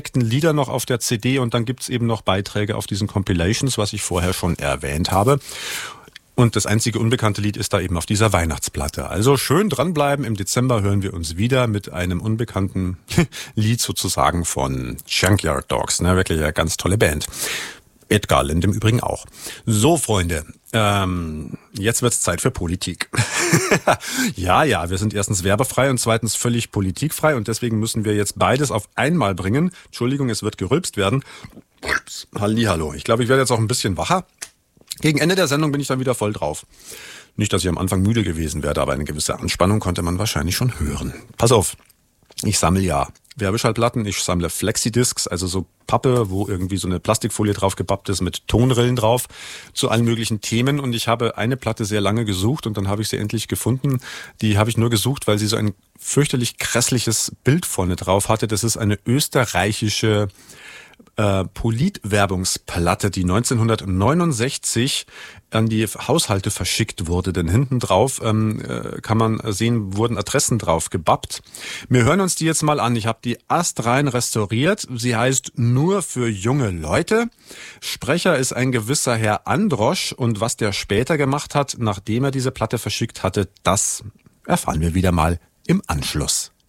Lieder noch auf der CD und dann gibt's eben noch Beiträge auf diesen Compilations, was ich vorher schon erwähnt habe. Und das einzige unbekannte Lied ist da eben auf dieser Weihnachtsplatte. Also schön dranbleiben. Im Dezember hören wir uns wieder mit einem unbekannten Lied sozusagen von Junkyard Dogs. Ne, wirklich eine ganz tolle Band. Ed Garland im Übrigen auch. So, Freunde, jetzt wird's Zeit für Politik. Ja, wir sind erstens werbefrei und zweitens völlig politikfrei und deswegen müssen wir jetzt beides auf einmal bringen. Entschuldigung, es wird gerülpst werden. Hallihallo. Ich glaube, ich werde jetzt auch ein bisschen wacher. Gegen Ende der Sendung bin ich dann wieder voll drauf. Nicht, dass ich am Anfang müde gewesen wäre, aber eine gewisse Anspannung konnte man wahrscheinlich schon hören. Pass auf, ich sammle ja Werbeschallplatten, ich sammle Flexidiscs, also so Pappe, wo irgendwie so eine Plastikfolie drauf gepappt ist mit Tonrillen drauf zu allen möglichen Themen. Und ich habe eine Platte sehr lange gesucht und dann habe ich sie endlich gefunden. Die habe ich nur gesucht, weil sie so ein fürchterlich grässliches Bild vorne drauf hatte. Das ist eine österreichische Politwerbungsplatte, die 1969 an die Haushalte verschickt wurde. Denn hinten drauf kann man sehen, wurden Adressen drauf gebappt. Wir hören uns die jetzt mal an. Ich habe die astrein restauriert. Sie heißt Nur für junge Leute. Sprecher ist ein gewisser Herr Androsch. Und was der später gemacht hat, nachdem er diese Platte verschickt hatte, das erfahren wir wieder mal im Anschluss.